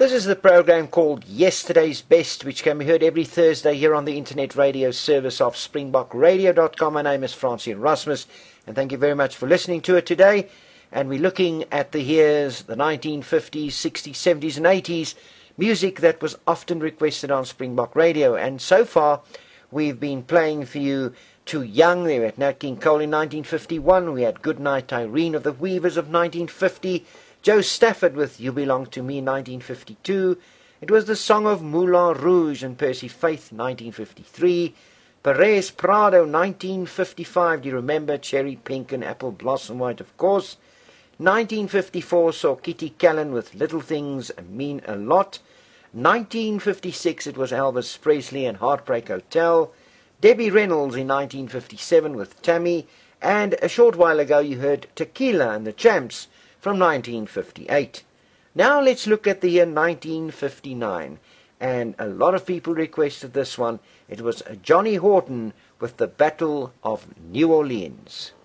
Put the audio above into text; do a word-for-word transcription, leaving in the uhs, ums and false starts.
This is the program called Yesterday's Best, which can be heard every Thursday here on the internet radio service of springbok radio dot com. My name is Francie Erasmus, and thank you very much for listening to it today. And we're looking at the years, the nineteen fifties, sixties, seventies, and eighties, music that was often requested on Springbok Radio. And so far, we've been playing for you Too Young. There we had Nat King Cole in nineteen fifty-one. We had Goodnight Irene of the Weavers of nineteen fifty. Joe Stafford with You Belong to Me, nineteen fifty-two. It was the Song of Moulin Rouge and Percy Faith, nineteen fifty-three. Perez Prado, nineteen fifty-five. Do you remember? Cherry Pink and Apple Blossom White, of course. nineteen fifty-four saw Kitty Callan with Little Things Mean a Lot. nineteen fifty-six, it was Elvis Presley and Heartbreak Hotel. Debbie Reynolds in nineteen fifty-seven with Tammy. And a short while ago you heard Tequila and the Champs from nineteen fifty-eight. Now let's look at the year nineteen fifty-nine. And a lot of people requested this one. It was Johnny Horton with the Battle of New Orleans.